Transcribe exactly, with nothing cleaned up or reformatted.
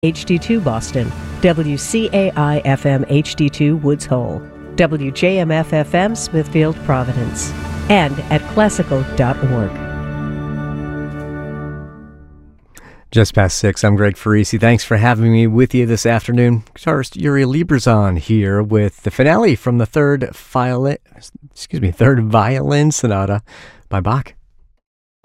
H D two Boston, W C A I F M H D two Woods Hole, W J M F F M Smithfield Providence, and at classical dot org. Just past six, I'm Greg Farisi. Thanks for having me with you this afternoon. Guitarist Yuri Lieberzon here with the finale from the third violin, excuse me, third violin sonata by Bach.